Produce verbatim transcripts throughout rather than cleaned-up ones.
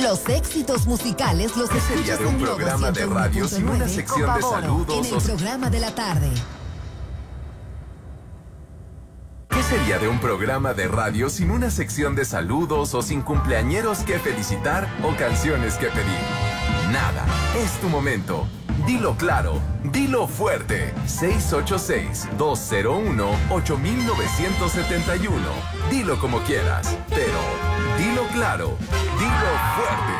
Los éxitos musicales los ¿Qué sería de un programa de radio sin una sección de saludos? En el programa de la tarde. ¿Qué sería de un programa de radio sin una sección de saludos o sin cumpleañeros que felicitar o canciones que pedir? Nada, es tu momento. Dilo claro, dilo fuerte. seis ocho seis, dos cero uno, ocho nueve siete uno. Dilo como quieras, pero dilo claro, dilo fuerte.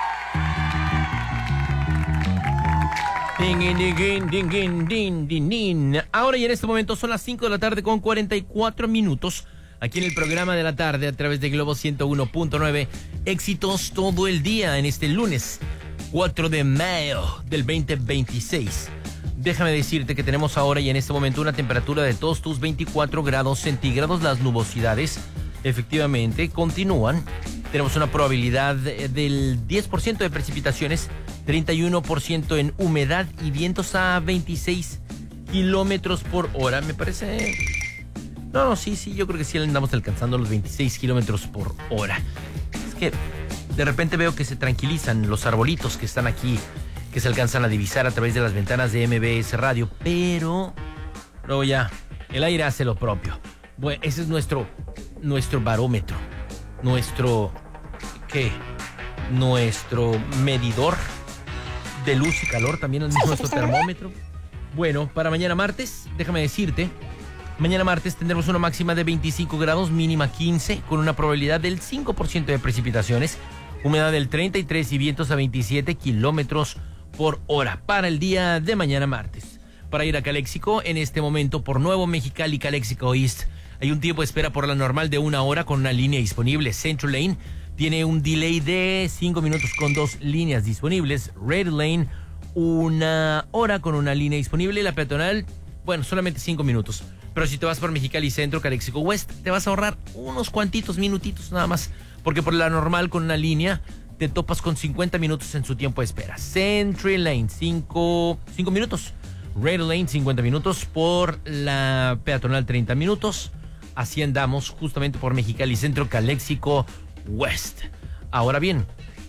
Ding, ding, ding, ding, ding, ding, ding. Ahora y en este momento son las cinco de la tarde con cuarenta y cuatro minutos. Aquí en el programa de la tarde a través de Globo ciento uno punto nueve. Éxitos todo el día en este lunes cuatro de mayo del veinte veintiséis. Déjame decirte que tenemos ahora y en este momento una temperatura de todos tus veinticuatro grados centígrados. Las nubosidades efectivamente continúan. Tenemos una probabilidad del diez por ciento de precipitaciones, treinta y uno por ciento en humedad y vientos a veintiséis kilómetros por hora. Me parece... No, no, sí, sí, yo creo que sí andamos alcanzando los veintiséis kilómetros por hora. Es que de repente veo que se tranquilizan los arbolitos que están aquí, que se alcanzan a divisar a través de las ventanas de M B S Radio, pero luego ya, el aire hace lo propio. Bueno, ese es nuestro, nuestro barómetro, nuestro, ¿qué? Nuestro medidor de luz y calor, también es nuestro termómetro. Bueno, para mañana martes, déjame decirte, mañana martes tendremos una máxima de veinticinco grados, mínima quince, con una probabilidad del cinco por ciento de precipitaciones, humedad del treinta y tres y vientos a veintisiete kilómetros por hora para el día de mañana martes. Para ir a Caléxico, en este momento por Nuevo Mexicali, Caléxico East, hay un tiempo de espera por la normal de una hora con una línea disponible. Central Lane tiene un delay de cinco minutos con dos líneas disponibles. Red Lane, una hora con una línea disponible. Y la peatonal, bueno, solamente cinco minutos. Pero si te vas por Mexicali Centro, Caléxico West, te vas a ahorrar unos cuantitos minutitos nada más. Porque por la normal con una línea te topas con cincuenta minutos en su tiempo de espera. Central Lane, cinco minutos. Red Lane, cincuenta minutos. Por la peatonal, treinta minutos. Así andamos justamente por Mexicali Centro, Caléxico West. Ahora bien,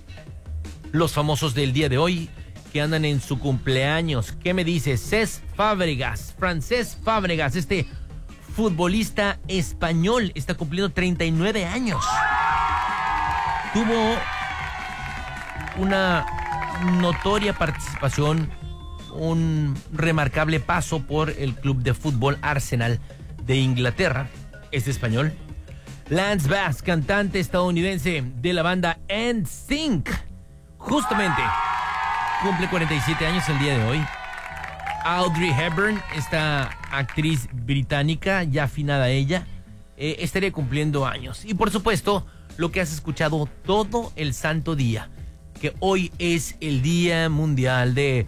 los famosos del día de hoy que andan en su cumpleaños. ¿Qué me dice? Cés Fábregas, Francés Fábregas, este futbolista español, está cumpliendo treinta y nueve años. Tuvo una notoria participación, un remarcable paso por el club de fútbol Arsenal de Inglaterra. Este español. Lance Bass, cantante estadounidense de la banda N Sync, justamente cumple cuarenta y siete años el día de hoy. Audrey Hepburn, esta actriz británica, ya afinada ella, eh, estaría cumpliendo años. Y por supuesto, lo que has escuchado todo el santo día, que hoy es el Día Mundial de...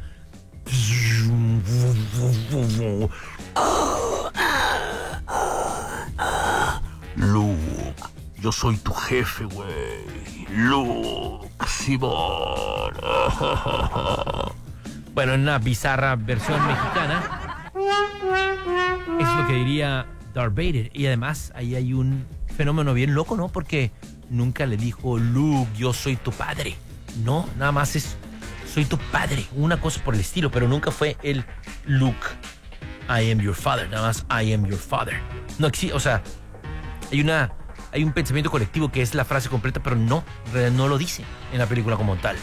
Luke, yo soy tu jefe, güey. Luke, Simón. Bueno, en una bizarra versión mexicana, es lo que diría Darth Vader. Y además, ahí hay un fenómeno bien loco, ¿no? Porque nunca le dijo, Luke, yo soy tu padre. No, nada más es, soy tu padre. Una cosa por el estilo, pero nunca fue el Luke, I am your father. Nada más, I am your father. No existe, o sea... Hay una, hay un pensamiento colectivo que es la frase completa, pero no, no lo dice en la película como tal.